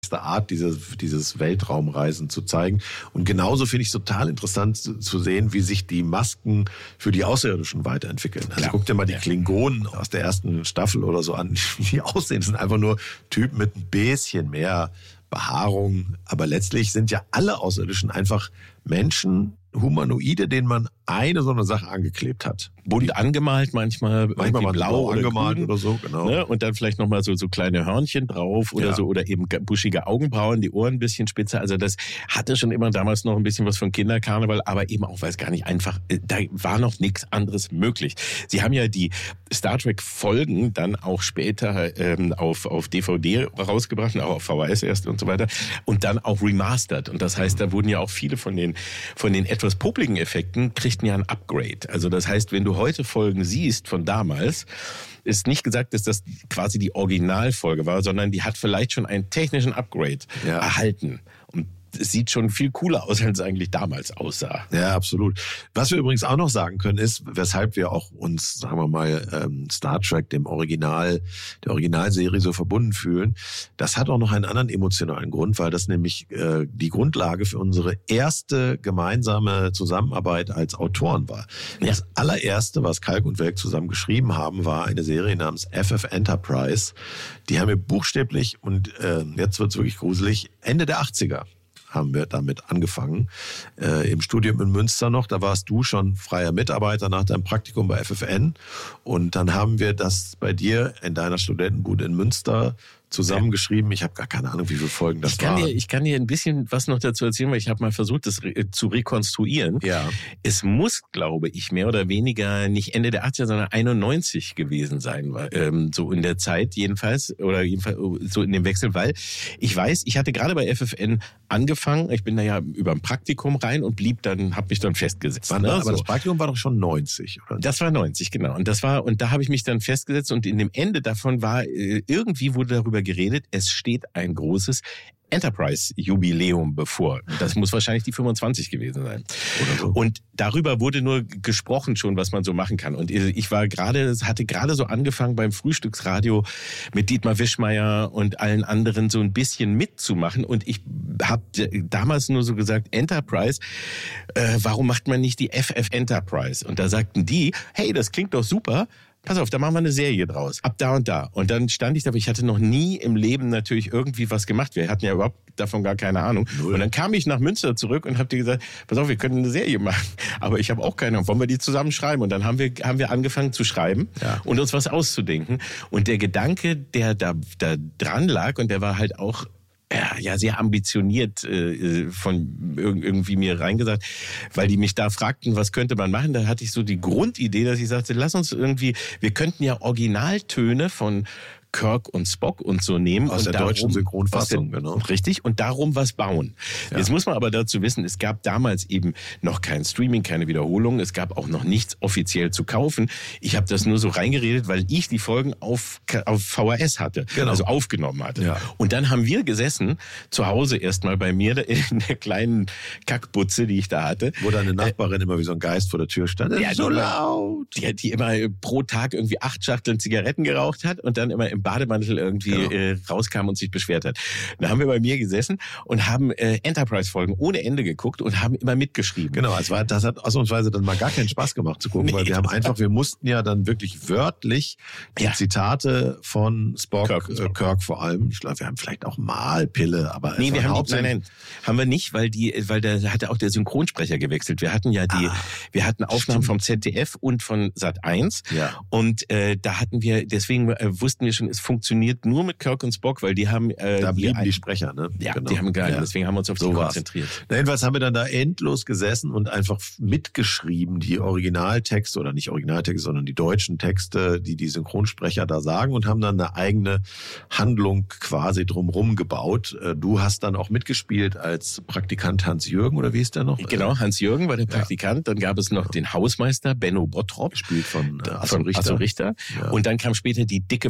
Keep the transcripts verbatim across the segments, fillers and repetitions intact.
Art, dieses, dieses Weltraumreisen zu zeigen. Und genauso finde ich es total interessant zu, zu sehen, wie sich die Masken für die Außerirdischen weiterentwickeln. Also Klar. guck dir mal die Klingonen aus der ersten Staffel oder so an, wie die aussehen. Das sind einfach nur Typen mit ein bisschen mehr Behaarung. Aber letztlich sind ja alle Außerirdischen einfach Menschen, Humanoide, denen man eine so eine Sache angeklebt hat. Bunt angemalt manchmal, Manchmal mal blau, blau oder angemalt grün, oder so, genau. Ne? Und dann vielleicht nochmal so, so kleine Hörnchen drauf oder Ja. so, oder eben buschige Augenbrauen, die Ohren ein bisschen spitzer. Also das hatte schon immer damals noch ein bisschen was von Kinderkarneval, aber eben auch, weil es gar nicht einfach, da war noch nichts anderes möglich. Sie haben ja die Star Trek Folgen dann auch später ähm, auf, auf D V D rausgebracht, auch auf V H S erst und so weiter, und dann auch remastered. Und das heißt, da wurden ja auch viele von den, von den etwas popligen Effekten kriegten ja ein Upgrade. Also das heißt, wenn du heute Folgen siehst von damals, ist nicht gesagt, dass das quasi die Originalfolge war, sondern die hat vielleicht schon einen technischen Upgrade Ja. erhalten. Und es sieht schon viel cooler aus, als es eigentlich damals aussah. Ja, absolut. Was wir übrigens auch noch sagen können, ist, weshalb wir auch uns, sagen wir mal, ähm, Star Trek, dem Original, der Originalserie so verbunden fühlen. Das hat auch noch einen anderen emotionalen Grund, weil das nämlich äh, die Grundlage für unsere erste gemeinsame Zusammenarbeit als Autoren war. Ja. Das allererste, was Kalk und Welk zusammen geschrieben haben, war eine Serie namens F F Enterprise. Die haben wir buchstäblich, und äh, jetzt wird's wirklich gruselig, Ende der achtziger haben wir damit angefangen. Äh, im Studium in Münster noch, da warst du schon freier Mitarbeiter nach deinem Praktikum bei F F N. Und dann haben wir das bei dir in deiner Studentenbude in Münster zusammengeschrieben. Ich habe gar keine Ahnung, wie viele Folgen das Ich kann, waren. dir, ich kann dir ein bisschen was noch dazu erzählen, weil ich habe mal versucht, das re- zu rekonstruieren. Ja. Es muss, glaube ich, mehr oder weniger nicht Ende der achtziger, sondern einundneunzig gewesen sein, weil, ähm, so in der Zeit jedenfalls, oder jedenfalls so in dem Wechsel, weil ich weiß, ich hatte gerade bei F F N angefangen, ich bin da ja über ein Praktikum rein und blieb dann, habe mich dann festgesetzt. Wann, ne? aber so. das Praktikum war doch schon neunzig, oder? Das war neunzig, genau. Und das war, und da habe ich mich dann festgesetzt, und in dem Ende davon war, äh, irgendwie wurde darüber geredet, es steht ein großes Enterprise-Jubiläum bevor. Das muss wahrscheinlich die fünfundzwanzig gewesen sein. Oder so. Und darüber wurde nur gesprochen schon, was man so machen kann. Und ich war gerade, hatte gerade so angefangen beim Frühstücksradio mit Dietmar Wischmeier und allen anderen so ein bisschen mitzumachen. Und ich habe damals nur so gesagt, Enterprise, äh, warum macht man nicht die F F Enterprise? Und da sagten die, hey, das klingt doch super. Pass auf, da machen wir eine Serie draus. Ab da und da. Und dann stand ich da, aber ich hatte noch nie im Leben natürlich irgendwie was gemacht. Wir hatten ja überhaupt davon gar keine Ahnung. Null. Und dann kam ich nach Münster zurück und habe dir gesagt, pass auf, wir können eine Serie machen. Aber ich habe auch keine Ahnung. Wollen wir die zusammen schreiben? Und dann haben wir, haben wir angefangen zu schreiben Ja. und uns was auszudenken. Und der Gedanke, der da, da dran lag, und der war halt auch ja, ja sehr ambitioniert äh, von irg- irgendwie mir reingesagt, weil die mich da fragten, was könnte man machen. Da hatte ich so die Grundidee, dass ich sagte, lass uns irgendwie, wir könnten ja Originaltöne von Kirk und Spock und so nehmen. Aus und der darum, deutschen Synchronfassung, aus der, genau. Richtig, und darum was bauen. Ja. Jetzt muss man aber dazu wissen, es gab damals eben noch kein Streaming, keine Wiederholung, es gab auch noch nichts offiziell zu kaufen. Ich habe das nur so reingeredet, weil ich die Folgen auf, auf V H S hatte, Genau. also aufgenommen hatte. Ja. Und dann haben wir gesessen, zu Hause erstmal bei mir in der kleinen Kackbutze, die ich da hatte. Wo deine Nachbarin immer wie so ein Geist vor der Tür stand. Ja, so die- laut. Die, die immer pro Tag irgendwie acht Schachteln Zigaretten geraucht hat und dann immer im Bademantel irgendwie Genau. äh, rauskam und sich beschwert hat. Da haben wir bei mir gesessen und haben äh, Enterprise-Folgen ohne Ende geguckt und haben immer mitgeschrieben. Genau, es war, das hat ausnahmsweise dann mal gar keinen Spaß gemacht zu gucken, Nee. weil wir haben einfach, wir mussten ja dann wirklich wörtlich die Ja. Zitate von Spock, Kirk und Kirk, Spock. äh, Kirk vor allem, ich glaube, wir haben vielleicht auch mal Pille, aber es Nee, wir war haben die, nein, hauptsächlich- nein, haben wir nicht, weil die, weil da hatte auch der Synchronsprecher gewechselt. Wir hatten ja die, Ah, wir hatten Aufnahmen vom Z D F und von Sat eins. Ja. Und äh, da hatten wir, deswegen äh, wussten wir schon, es funktioniert nur mit Kirk und Spock, weil die haben, äh, Da blieben die, die Sprecher, ne? ja, Genau. die haben gehalten. Ja. Deswegen haben wir uns auf So die war's. konzentriert. Na, jedenfalls haben wir dann da endlos gesessen und einfach mitgeschrieben, die Originaltexte oder nicht Originaltexte, sondern die deutschen Texte, die die Synchronsprecher da sagen, und haben dann eine eigene Handlung quasi drumherum gebaut. Äh, Du hast dann auch mitgespielt als Praktikant Hans-Jürgen, oder wie hieß der noch? Genau, Hans-Jürgen war der Praktikant. Dann gab es noch den Hausmeister Benno Bottrop. Gespielt von äh, Asso Von Richter. Asso Richter. Ja. Und dann kam später die dicke Frau Hilda.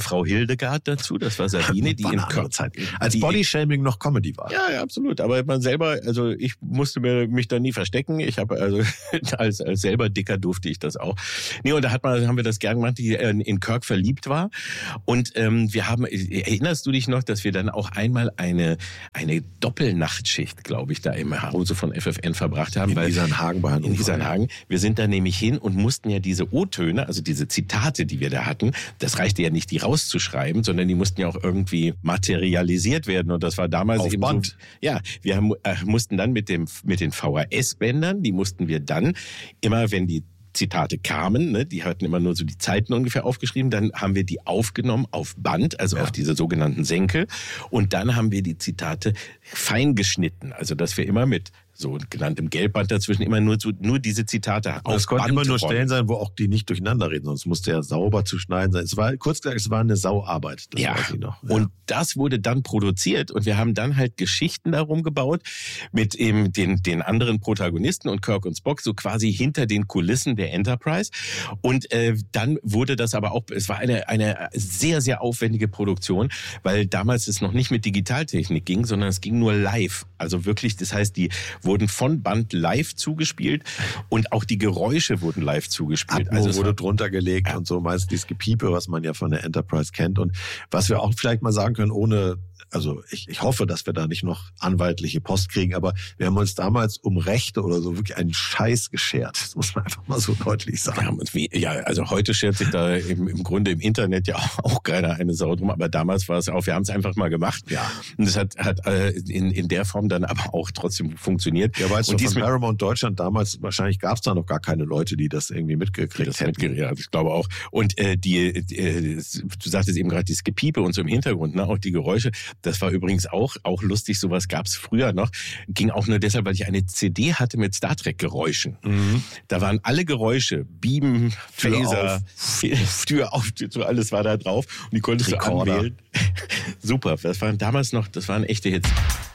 Hildegard dazu, das war Sabine, die war in eine andere Kirk, Zeit. Als Bodyshaming noch Comedy war. Ja, ja, absolut. Aber man selber, also ich musste mir, mich da nie verstecken. Ich habe also als, als selber Dicker durfte ich das auch. Nee, und da hat man, haben wir das gern gemacht, die in Kirk verliebt war. Und ähm, wir haben, erinnerst du dich noch, dass wir dann auch einmal eine eine Doppelnachtschicht, glaube ich, da im Hause von F F N verbracht haben. In Isernhagen bei Hannover. In Isernhagen. Wir sind da nämlich hin und mussten ja diese O-Töne, also diese Zitate, die wir da hatten, das reichte ja nicht, die rauszuschreiben, sondern die mussten ja auch irgendwie materialisiert werden. Und das war damals Auf eben Band. so. Ja, wir haben, äh, mussten dann mit dem mit den V H S-Bändern, die mussten wir dann immer, wenn die Zitate kamen, ne, die hatten immer nur so die Zeiten ungefähr aufgeschrieben, dann haben wir die aufgenommen auf Band, also ja. auf diese sogenannten Senkel, und dann haben wir die Zitate fein geschnitten, also dass wir immer mit so genanntem Gelbband dazwischen immer nur so, nur diese Zitate auf Es konnten Band immer nur rollen. Stellen sein, wo auch die nicht durcheinander reden, sonst musste ja sauber zu schneiden sein. Es war, kurz gesagt, es war eine Sauarbeit. Das ja. weiß ich noch. Ja, und das wurde dann produziert und wir haben dann halt Geschichten darum gebaut mit eben den, den anderen Protagonisten und Kirk und Spock, so quasi hinter den Kulissen der Enterprise. Und äh, dann wurde das aber auch, es war eine, eine sehr, sehr aufwendige Produktion, weil damals es noch nicht mit Digitaltechnik ging, sondern es ging nur live. Also wirklich, das heißt, die wurden von Band live zugespielt und auch die Geräusche wurden live zugespielt. Atmo also es wurde war, drunter gelegt ja. und so, meist dieses Gepiepe, was man ja von der Enterprise kennt. Und was wir auch vielleicht mal sagen können, ohne, also ich, ich hoffe, dass wir da nicht noch anwaltliche Post kriegen, aber wir haben uns damals um Rechte oder so wirklich einen Scheiß geschert. Das muss man einfach mal so deutlich sagen. Wir haben uns wie, ja, also heute schert sich da im, im Grunde im Internet ja auch, auch keiner eine Sau drum, aber damals war es auch, wir haben es einfach mal gemacht. Ja. Und es hat, hat äh, in, in der Form dann aber auch trotzdem funktioniert. Ja, weißt und du, dies von mit, Paramount Deutschland damals, wahrscheinlich gab es da noch gar keine Leute, die das irgendwie mitgekriegt das hätten. Mitge- ja, ich glaube auch. Und äh, die, äh, du sagtest eben gerade, dieses Gepiepe und so im Hintergrund, ne, auch die Geräusche, das war übrigens auch, auch lustig, sowas gab es früher noch. Ging auch nur deshalb, weil ich eine C D hatte mit Star Trek Geräuschen. Mhm. Da waren alle Geräusche, Beamen, Tür Phaser, auf. Tür auf, Tür zu, alles war da drauf und die konntest Recorder. du anwählen. Super, das waren damals noch, das waren echte Hits.